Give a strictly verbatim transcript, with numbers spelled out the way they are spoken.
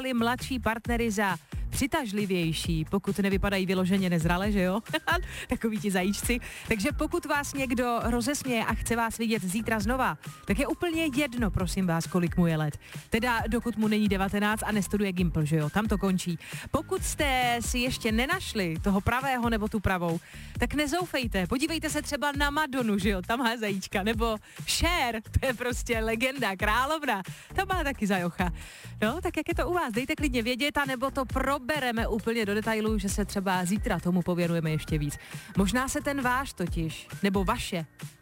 považovali mladší partnery za přitažlivější, pokud nevypadají vyloženě nezrale, že jo? Takoví ti zajíčci. Takže pokud vás někdo rozesměje a chce vás vidět zítra znova, tak je úplně jedno, prosím vás, kolik mu je let. Teda dokud mu není devatenáct a nestuduje Gimpl, že jo? Tam to končí. Pokud jste si ještě nenašli toho pravého nebo tu pravou, tak nezoufejte. Podívejte se třeba na Madonu, že jo? Tam má zajíčka. Nebo Cher, to je prostě legenda, královna. Tam má taky zajocha. No, tak jak je to u vás? Dejte klidně vědět, anebo to probereme úplně do detailů, že se třeba zítra tomu pověnujeme ještě víc. Možná se ten váš totiž, nebo vaše